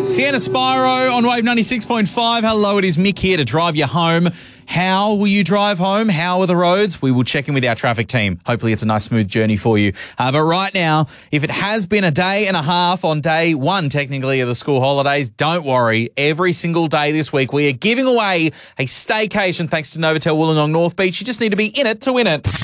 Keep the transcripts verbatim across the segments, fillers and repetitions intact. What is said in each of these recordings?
Sienna Spyro on Wave ninety-six point five. Hello, it is Mick here to drive you home. How will you drive home? How are the roads? We will check in with our traffic team. Hopefully it's a nice, smooth journey for you. Uh, but right now, if it has been a day and a half on day one, technically, of the school holidays, don't worry. Every single day this week, we are giving away a staycation thanks to Novotel Wollongong North Beach. You just need to be in it to win it.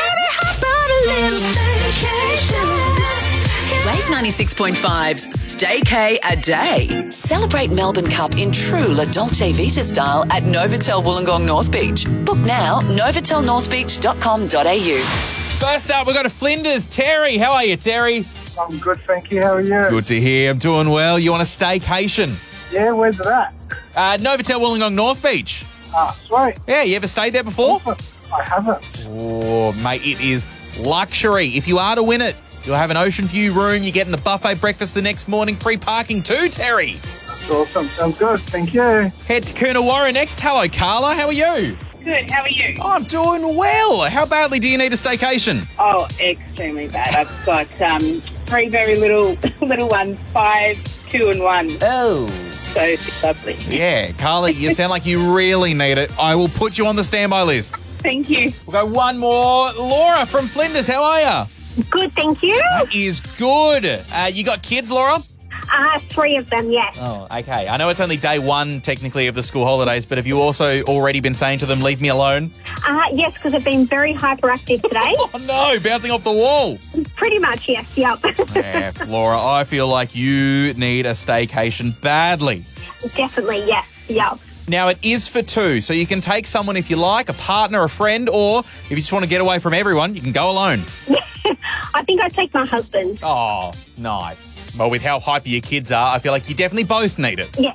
Wave ninety-six point five's Staycay a Day. Celebrate Melbourne Cup in true La Dolce Vita style at Novotel Wollongong North Beach. Book now, novotel north beach dot com dot a u. First up, we've got a Flinders. Terry, how are you, Terry? I'm good, thank you. How are you? Good to hear. I'm doing well. You want a staycation? Yeah, where's it at? Uh, Novotel Wollongong North Beach. Ah, sweet. Yeah, you ever stayed there before? I haven't. Oh, mate, it is luxury. If you are to win it, you'll have an ocean view room. You're getting the buffet breakfast the next morning. Free parking too, Terry. That's awesome. Sounds good. Thank you. Head to Coonawarra next. Hello, Carla. How are you? Good, how are you? Oh, I'm doing well. How badly do you need a staycation? Oh, extremely bad. I've got um, three very little little ones, five, two and one. Oh. So it's lovely. Yeah, Carla, you sound like you really need it. I will put you on the standby list. Thank you. We'll go one more. Laura from Flinders, how are you? Good, thank you. That is good. Uh, you got kids, Laura? Uh, three of them, yes. Oh, okay. I know it's only day one, technically, of the school holidays, but have you also already been saying to them, leave me alone? Uh, yes, because I've been very hyperactive today. Oh, no, bouncing off the wall. Pretty much, yes, yep. Yeah, Laura, I feel like you need a staycation badly. Definitely, yes, yep. Now, it is for two, so you can take someone if you like, a partner, a friend, or if you just want to get away from everyone, you can go alone. I think I'd take my husband. Oh, nice. Well, with how hyper your kids are, I feel like you definitely both need it. Yes,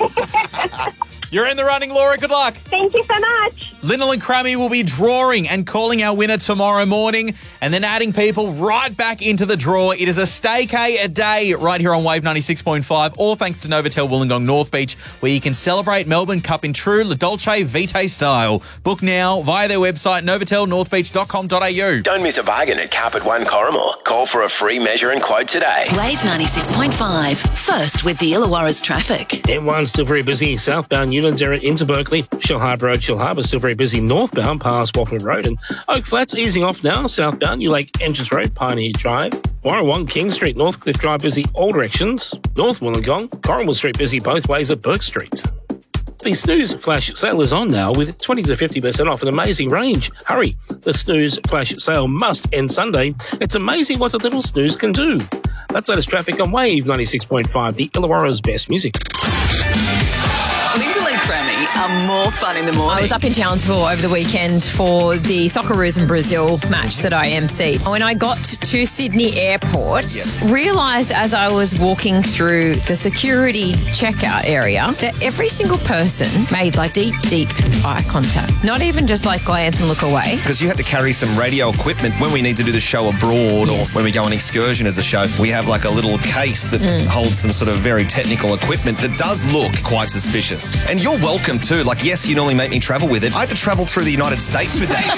yes. You're in the running, Laura. Good luck. Thank you so much. Linnell and Crammy will be drawing and calling our winner tomorrow morning and then adding people right back into the draw. It is a Staycay a Day right here on Wave ninety-six point five, all thanks to Novotel Wollongong North Beach, where you can celebrate Melbourne Cup in true La Dolce Vita style. Book now via their website, novotel north beach dot com dot a u. Don't miss a bargain at Carpet One Corrimore. Call for a free measure and quote today. Wave ninety-six point five. First with the Illawarra's traffic. M one still very busy. Southbound Unanderra into Berkeley. Shell Harbour Road, Shell Harbour still very busy. Northbound past Walton Road and Oak Flats easing off now. Southbound New Lake Entrance Road, Pioneer Drive. Warrawong, King Street, Northcliffe Drive busy all directions. North Wollongong, Corrimal Street busy both ways at Burke Street. The Snooze Flash Sale is on now with twenty to fifty percent off an amazing range. Hurry, the Snooze Flash Sale must end Sunday. It's amazing what a little snooze can do. That's latest traffic on Wave ninety-six point five, the Illawarra's best music. Lyndall and Crammy are more fun in the morning. I was up in Townsville over the weekend for the Socceroos and Brazil match that I emceed. When I got to Sydney Airport, Yes. realised as I was walking through the security checkout area that every single person made like deep, deep eye contact. Not even just like glance and look away. Because you had to carry some radio equipment when we need to do the show abroad Yes. or when we go on excursion as a show. We have like a little case that holds some sort of very technical equipment that does look quite suspicious. And you're welcome too. Like, yes, you normally make me travel with it. I had to travel through the United States with that.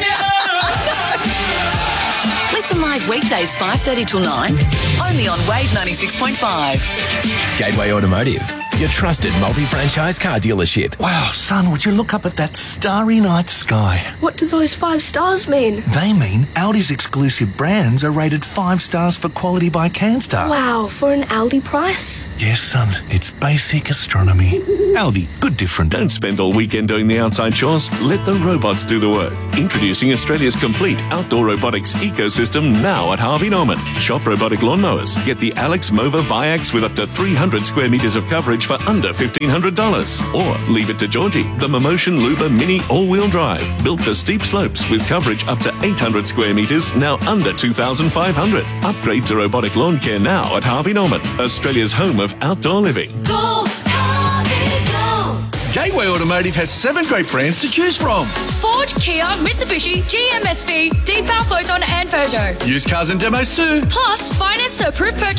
Listen live weekdays five thirty till nine, only on Wave ninety-six point five. Gateway Automotive, your trusted multi-franchise car dealership. Wow, son, would you look up at that starry night sky? What do those five stars mean? They mean Audi's exclusive brands are rated five stars for quality by CanStar. Wow, for an Audi price? Yes, son, it's basic astronomy. Audi, good different. Don't spend all weekend doing the outside chores. Let the robots do the work. Introducing Australia's complete outdoor robotics ecosystem now at Harvey Norman. Shop robotic lawnmowers. Get the Alex Mova Viax with up to three hundred square metres of coverage for under fifteen hundred dollars. Or leave it to Georgie, the Momotion Luba Mini all-wheel drive. Built for steep slopes with coverage up to eight hundred square metres, now under two thousand five hundred. Upgrade to robotic lawn care now at Harvey Norman, Australia's home of outdoor living. Go, Harvey, go! Gateway Automotive has seven great brands to choose from. Ford, Kia, Mitsubishi, G M S V, Deepal, Photon and Peugeot. Used cars and demos too. Plus, finance to approved purchase